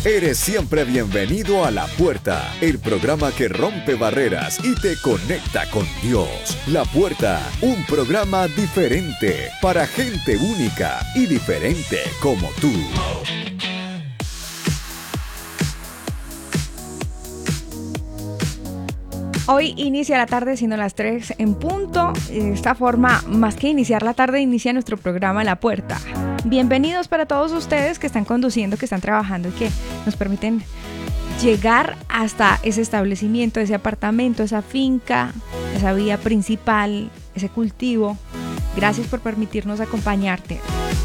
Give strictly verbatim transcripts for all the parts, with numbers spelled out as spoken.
Eres siempre bienvenido a La Puerta, el programa que rompe barreras y te conecta con Dios. La Puerta, un programa diferente para gente única y diferente como tú. Hoy inicia la tarde siendo las tres en punto. De esta forma, más que iniciar la tarde, inicia nuestro programa La Puerta. Bienvenidos para todos ustedes que están conduciendo, que están trabajando y que nos permiten llegar hasta ese establecimiento, ese apartamento, esa finca, esa vía principal, ese cultivo. Gracias por permitirnos acompañarte.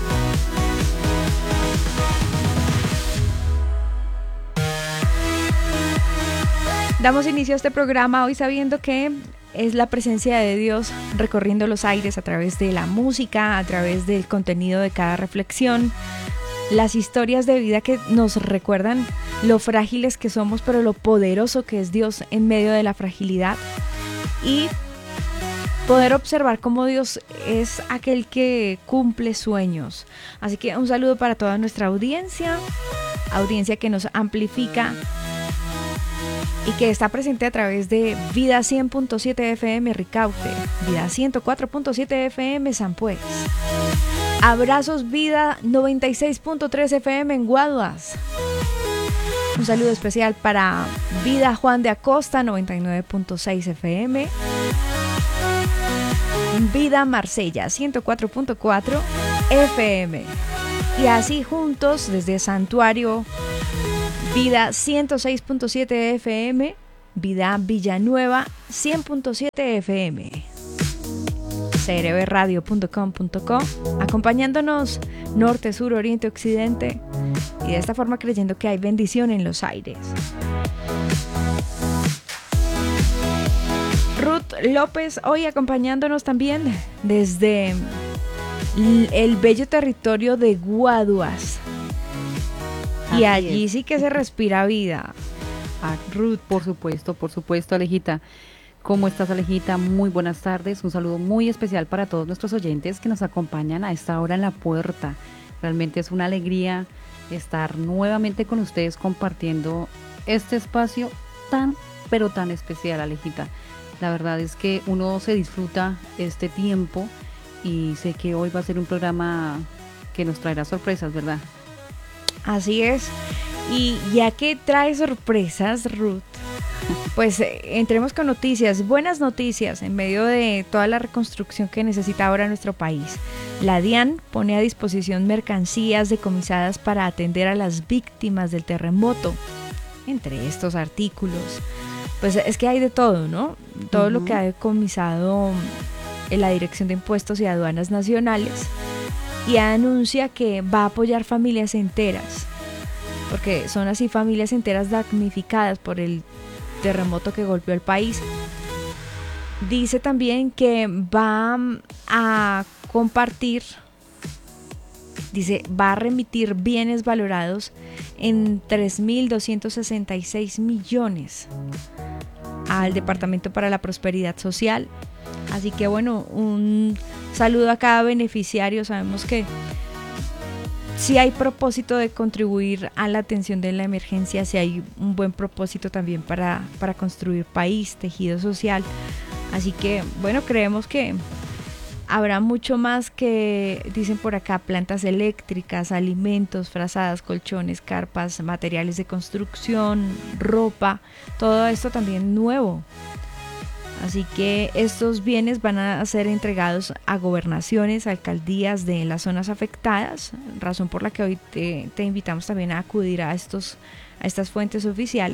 Damos inicio a este programa hoy sabiendo que es la presencia de Dios recorriendo los aires a través de la música, a través del contenido de cada reflexión, las historias de vida que nos recuerdan lo frágiles que somos, pero lo poderoso que es Dios en medio de la fragilidad, y poder observar cómo Dios es aquel que cumple sueños. Así que un saludo para toda nuestra audiencia, audiencia que nos amplifica y que está presente a través de Vida cien punto siete F M Ricaute, Vida ciento cuatro punto siete F M San Pues, Abrazos Vida noventa y seis punto tres F M en Guaduas. Un saludo especial para Vida Juan de Acosta noventa y nueve punto seis F M, Vida Marsella ciento cuatro punto cuatro F M, y así juntos desde Santuario Vida ciento seis punto siete F M, Vida Villanueva cien punto siete F M, c r b radio punto com punto co, acompañándonos norte, sur, oriente, occidente, y de esta forma creyendo que hay bendición en los aires. Ruth López hoy acompañándonos también desde el bello territorio de Guaduas. Y allí sí que se respira vida. Ah, Ruth, por supuesto, por supuesto, Alejita. ¿Cómo estás, Alejita? Muy buenas tardes. Un saludo muy especial para todos nuestros oyentes que nos acompañan a esta hora en La Puerta. Realmente es una alegría estar nuevamente con ustedes compartiendo este espacio tan, pero tan especial, Alejita. La verdad es que uno se disfruta este tiempo y sé que hoy va a ser un programa que nos traerá sorpresas, ¿verdad? Así es, y ya que trae sorpresas, Ruth, pues eh, entremos con noticias, buenas noticias en medio de toda la reconstrucción que necesita ahora nuestro país. La DIAN pone a disposición mercancías decomisadas para atender a las víctimas del terremoto. Entre estos artículos, pues es que hay de todo, ¿no? Todo uh-huh. Lo que ha decomisado en la Dirección de Impuestos y Aduanas Nacionales, y anuncia que va a apoyar familias enteras, porque son así familias enteras damnificadas por el terremoto que golpeó el país. Dice también que va a compartir, dice, va a remitir bienes valorados en tres mil doscientos sesenta y seis millones al Departamento para la Prosperidad Social. Así que bueno, un saludo a cada beneficiario. Sabemos que si hay propósito de contribuir a la atención de la emergencia, si hay un buen propósito también para, para construir país, tejido social. Así que bueno, creemos que habrá mucho más que, dicen por acá, plantas eléctricas, alimentos, frazadas, colchones, carpas, materiales de construcción, ropa, todo esto también nuevo. Así que estos bienes van a ser entregados a gobernaciones, alcaldías de las zonas afectadas, razón por la que hoy te, te invitamos también a acudir a, estos, a estas fuentes oficiales.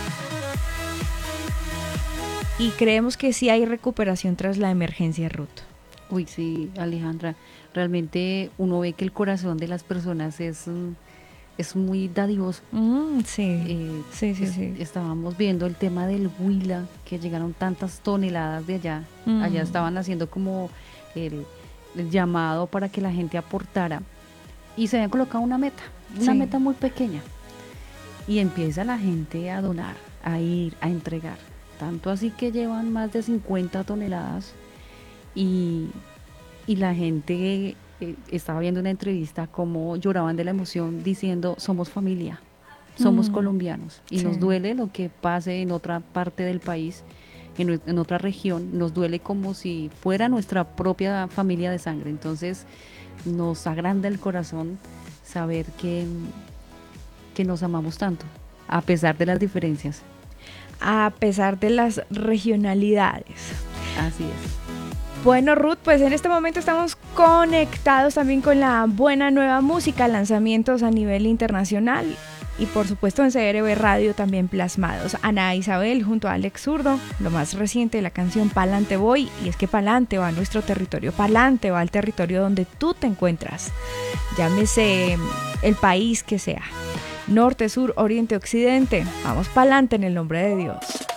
Y creemos que sí hay recuperación tras la emergencia, Ruth. Uy, sí, Alejandra, realmente uno ve que el corazón de las personas es, es muy dadivoso. Mm, sí, eh, sí, sí, es, sí. Estábamos viendo el tema del Huila, que llegaron tantas toneladas de allá. Mm. Allá estaban haciendo como el, el llamado para que la gente aportara. Y se habían colocado una meta, una sí. meta muy pequeña. Y empieza la gente a donar, a ir, a entregar. Tanto así que llevan más de cincuenta toneladas. Y, y la gente eh, estaba viendo una entrevista como lloraban de la emoción diciendo somos familia, somos Mm. colombianos y Sí. nos duele lo que pase en otra parte del país, en, nue- en otra región, nos duele como si fuera nuestra propia familia de sangre. Entonces nos agranda el corazón saber que, que nos amamos tanto, a pesar de las diferencias. A pesar de las regionalidades. Así es. Bueno, Ruth, pues en este momento estamos conectados también con la buena nueva música, lanzamientos a nivel internacional y por supuesto en C R B Radio también plasmados. Ana Isabel junto a Alex Zurdo, lo más reciente de la canción Pa'lante voy, y es que pa'lante va a nuestro territorio, pa'lante va al territorio donde tú te encuentras, llámese el país que sea, norte, sur, oriente, occidente, vamos pa'lante en el nombre de Dios.